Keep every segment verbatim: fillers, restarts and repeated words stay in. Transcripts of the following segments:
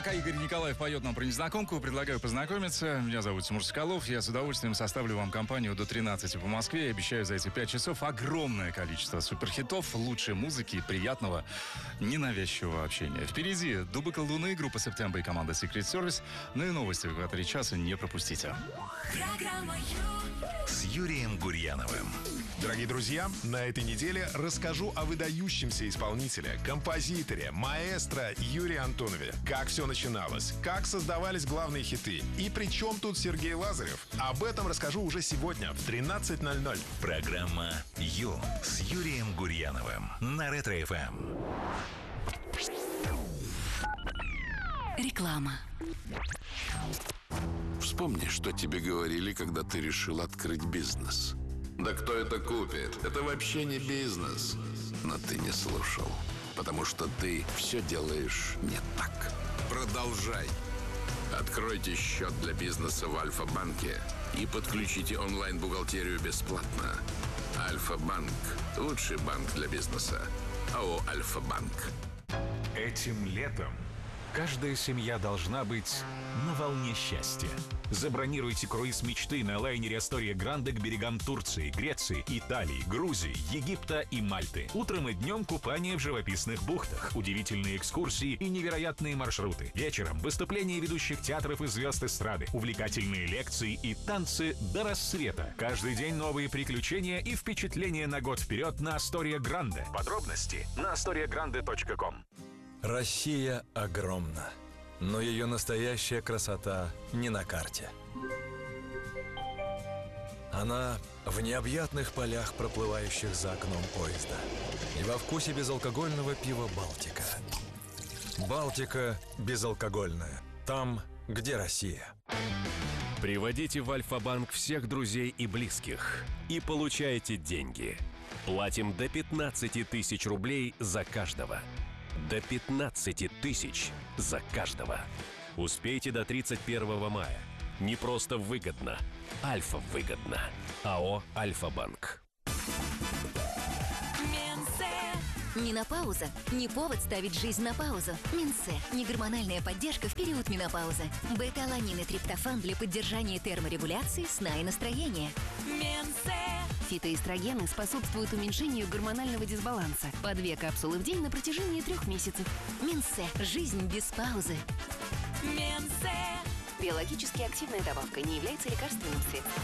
Пока Игорь Николаев поет нам про незнакомку, предлагаю познакомиться. Меня зовут Тимур Соколов. Я с удовольствием составлю вам компанию до тринадцати по Москве. Я обещаю за эти пять часов огромное количество суперхитов, лучшей музыки и приятного, ненавязчивого общения. Впереди Дубы колдуны, группа September и команда Secret Service. Ну и новости в экваторе часа не пропустите. Программа С Юрием Гурьяновым. Дорогие друзья, на этой неделе расскажу о выдающемся исполнителе, композиторе, маэстро Юрии Антонове. Как все начиналось, как создавались главные хиты и при чем тут Сергей Лазарев. Об этом расскажу уже сегодня в тринадцать ноль ноль. Программа «Ю» с Юрием Гурьяновым на Ретро-эф эм. Реклама. Вспомни, что тебе говорили, когда ты решил открыть бизнес. Да кто это купит? Это вообще не бизнес. Но ты не слушал, потому что ты все делаешь не так. Продолжай. Откройте счет для бизнеса в Альфа-банке и подключите онлайн-бухгалтерию бесплатно. Альфа-банк – лучший банк для бизнеса. АО «Альфа-банк». Этим летом каждая семья должна быть на волне счастья. Забронируйте круиз мечты на лайнере Астория Гранде к берегам Турции, Греции, Италии, Грузии, Египта и Мальты. Утром и днем купание в живописных бухтах, удивительные экскурсии и невероятные маршруты. Вечером выступления ведущих театров и звезд эстрады, увлекательные лекции и танцы до рассвета. Каждый день новые приключения и впечатления на год вперед на Астория Гранде. Подробности на астория гранде точка ком. Россия огромна, но ее настоящая красота не на карте. Она в необъятных полях, проплывающих за окном поезда, и во вкусе безалкогольного пива «Балтика». «Балтика» безалкогольная. Там, где Россия. Приводите в Альфа-банк всех друзей и близких и получайте деньги. Платим до пятнадцати тысяч рублей за каждого. До пятнадцати тысяч за каждого. Успейте до тридцать первого мая. Не просто выгодно, Альфа выгодно. АО «Альфа-банк». Не на паузу, не повод ставить жизнь на паузу. Минсе – негормональная поддержка в период менопаузы. Бета-аланин и триптофан для поддержания терморегуляции, сна и настроения. Минсе. Фитоэстрогены способствуют уменьшению гормонального дисбаланса. По две капсулы в день на протяжении трех месяцев. Минсе. Жизнь без паузы. Минсе. Биологически активная добавка, не является лекарственным средством.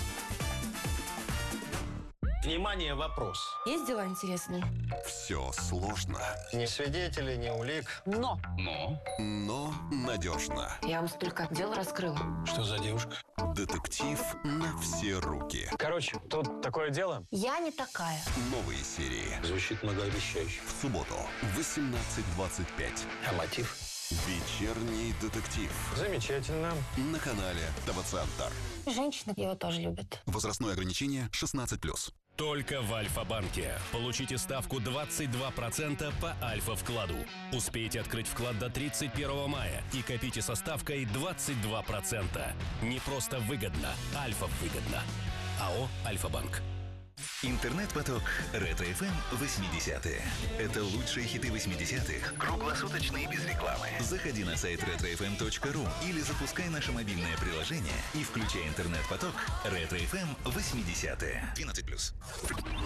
Внимание, вопрос. Есть дела интересные? Все сложно. Ни свидетелей, ни улик. Но. Но. Но надежно. Я вам столько дел раскрыла. Что за девушка? Детектив на все руки. Короче, тут такое дело. Я не такая. Новые серии. Звучит многообещающе. В субботу в восемнадцать двадцать пять. А мотив? Вечерний детектив. Замечательно. На канале ТВ-центр. Женщины его тоже любят. Возрастное ограничение шестнадцать плюс. Только в Альфа-банке. Получите ставку двадцать два процента по Альфа-вкладу. Успейте открыть вклад до тридцать первого мая и копите со ставкой двадцать два процента. Не просто выгодно, Альфа выгодно. АО «Альфа-банк». Интернет-поток Ретро-эф эм восьмидесятые. Это лучшие хиты восьмидесятых, круглосуточно и без рекламы. Заходи на сайт ретро эф эм точка ру или запускай наше мобильное приложение и включай интернет-поток Ретро-эф эм восьмидесятые. двенадцать плюс.